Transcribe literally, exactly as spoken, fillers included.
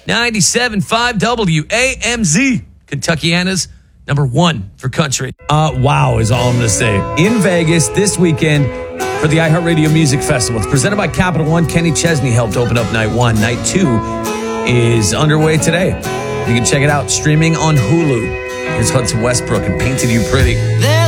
ninety-seven point five W A M Z. Kentuckiana's number one for country. Uh, wow is all I'm going to say. In Vegas this weekend for the iHeartRadio Music Festival. It's presented by Capital One. Kenny Chesney helped open up night one. Night two is underway today. You can check it out streaming on Hulu. Here's Hudson Westbrook and Painted You Pretty. There's